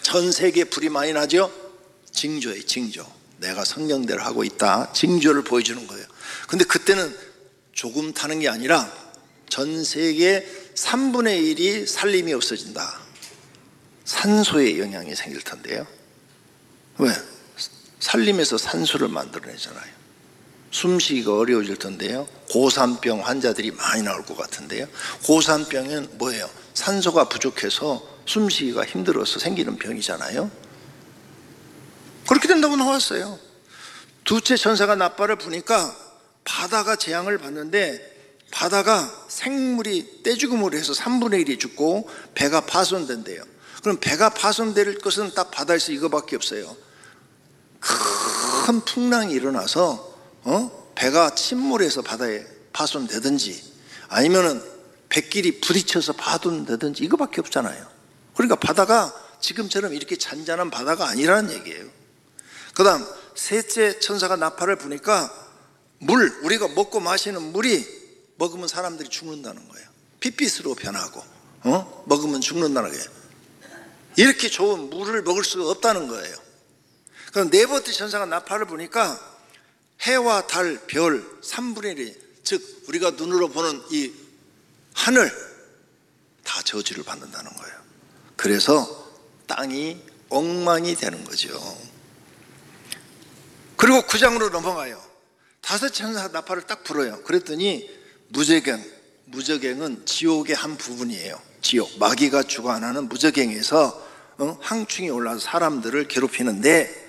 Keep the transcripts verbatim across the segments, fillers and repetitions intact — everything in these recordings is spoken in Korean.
전 세계에 불이 많이 나죠? 징조예요, 징조. 내가 성령대로 하고 있다, 징조를 보여주는 거예요. 근데 그때는 조금 타는 게 아니라 전 세계 삼분의 일이 살림이 없어진다. 산소의 영향이 생길 텐데요. 왜? 살림에서 산소를 만들어내잖아요. 숨쉬기가 어려워질 텐데요. 고산병 환자들이 많이 나올 것 같은데요. 고산병은 뭐예요? 산소가 부족해서 숨쉬기가 힘들어서 생기는 병이잖아요. 그렇게 된다고 나왔어요. 두째 천사가 나팔을 부니까 바다가 재앙을 받는데, 바다가 생물이 떼죽음으로 해서 삼분의 일이 죽고 배가 파손된대요. 그럼 배가 파손될 것은 딱 바다에서 이거밖에 없어요. 큰 풍랑이 일어나서 어? 배가 침몰해서 바다에 파손되든지, 아니면은 배끼리 부딪혀서 파손되든지, 이거밖에 없잖아요. 그러니까 바다가 지금처럼 이렇게 잔잔한 바다가 아니라는 얘기예요. 그 다음 셋째 천사가 나팔을 부니까 물, 우리가 먹고 마시는 물이 먹으면 사람들이 죽는다는 거예요. 핏빛으로 변하고 어? 먹으면 죽는다는 거예요. 이렇게 좋은 물을 먹을 수가 없다는 거예요. 그럼 네 번째 천사가 나팔을 부니까 해와 달, 별 삼분의 일이, 즉 우리가 눈으로 보는 이 하늘 다 저주를 받는다는 거예요. 그래서 땅이 엉망이 되는 거죠. 그리고 구 장으로 넘어가요. 다섯 천사 나팔을 딱 불어요. 그랬더니 무저갱, 무저갱은 지옥의 한 부분이에요. 지옥, 마귀가 주관하는 무저갱에서 어? 항충이 올라와서 사람들을 괴롭히는데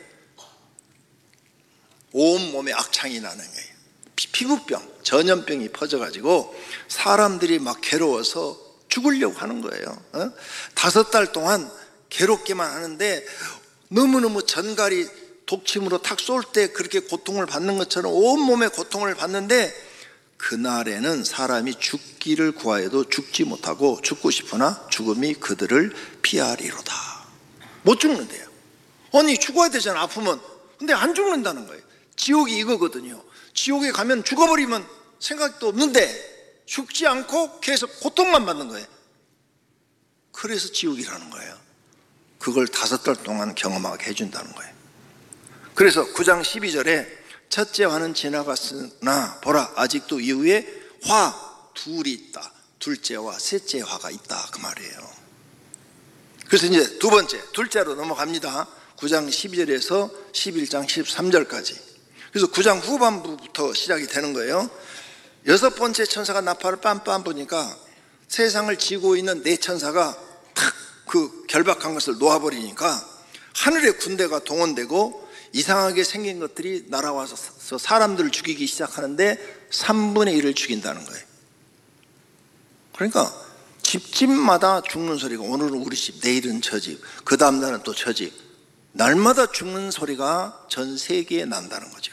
온몸에 악창이 나는 거예요. 피부병, 전염병이 퍼져가지고 사람들이 막 괴로워서 죽으려고 하는 거예요. 어? 다섯 달 동안 괴롭게만 하는데, 너무너무 전갈이 독침으로 탁 쏠 때 그렇게 고통을 받는 것처럼 온몸에 고통을 받는데, 그날에는 사람이 죽기를 구하여도 죽지 못하고 죽고 싶으나 죽음이 그들을 피하리로다. 못 죽는데요. 아니 죽어야 되잖아, 아프면. 근데 안 죽는다는 거예요. 지옥이 이거거든요. 지옥에 가면 죽어버리면 생각도 없는데 죽지 않고 계속 고통만 받는 거예요. 그래서 지옥이라는 거예요. 그걸 다섯 달 동안 경험하게 해준다는 거예요. 그래서 구 장 십이 절에 첫째 화는 지나갔으나 보라 아직도 이후에 화 둘이 있다. 둘째 화, 셋째 화가 있다, 그 말이에요. 그래서 이제 두 번째, 둘째로 넘어갑니다. 구 장 십이 절에서 십일 장 십삼 절까지. 그래서 구 장 후반부부터 시작이 되는 거예요. 여섯 번째 천사가 나팔을 빰빰 부니까 세상을 지고 있는 네 천사가 탁 그 결박한 것을 놓아버리니까 하늘의 군대가 동원되고 이상하게 생긴 것들이 날아와서 사람들을 죽이기 시작하는데 삼분의 일을 죽인다는 거예요. 그러니까 집집마다 죽는 소리가, 오늘은 우리 집, 내일은 저 집, 그 다음 날은 또 저 집, 날마다 죽는 소리가 전 세계에 난다는 거죠.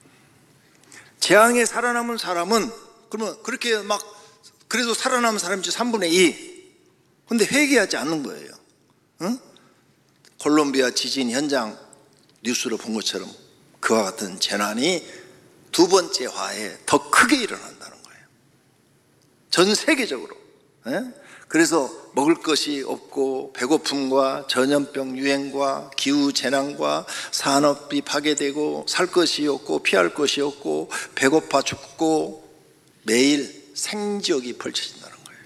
재앙에 살아남은 사람은 그러면 그렇게 막 그래도 살아남은 사람이 삼분의 이. 근데 회개하지 않는 거예요. 응? 콜롬비아 지진 현장 뉴스로 본 것처럼 그와 같은 재난이 두 번째 화에 더 크게 일어난다는 거예요. 전 세계적으로. 예? 그래서 먹을 것이 없고 배고픔과 전염병 유행과 기후 재난과 산업이 파괴되고 살 것이 없고 피할 것이 없고 배고파 죽고 매일 생지옥이 펼쳐진다는 거예요.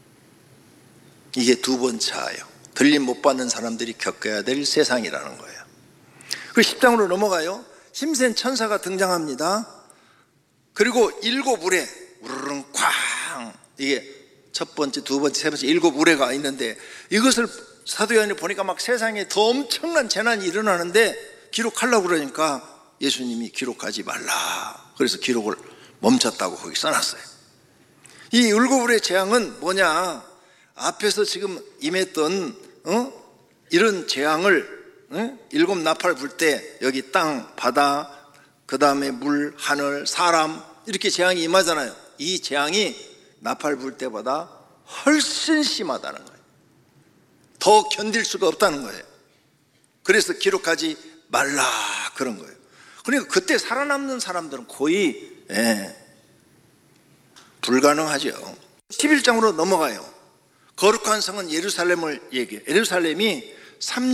이게 두 번째 화예요. 들림 못 받는 사람들이 겪어야 될 세상이라는 거예요. 그 십 장으로 넘어가요. 힘센 천사가 등장합니다. 그리고 일곱 우레, 우르릉 쾅, 이게 첫 번째, 두 번째, 세 번째, 일곱 우레가 있는데, 이것을 사도 요한이 보니까 막 세상에 더 엄청난 재난이 일어나는데 기록하려고 그러니까 예수님이 기록하지 말라. 그래서 기록을 멈췄다고 거기 써놨어요. 이 일곱 우레 재앙은 뭐냐? 앞에서 지금 임했던 어? 이런 재앙을 어? 일곱 나팔 불 때 여기 땅, 바다, 그 다음에 물, 하늘, 사람 이렇게 재앙이 임하잖아요. 이 재앙이 나팔 불 때보다 훨씬 심하다는 거예요. 더 견딜 수가 없다는 거예요. 그래서 기록하지 말라 그런 거예요. 그러니까 그때 살아남는 사람들은 거의 예, 불가능하죠. 십일 장으로 넘어가요. 거룩한 성은 예루살렘을 얘기해요. 예루살렘이 삼